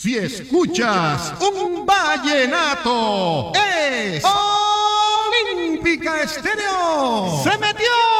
Si escuchas un vallenato, es Olímpica Estéreo. ¡Se metió!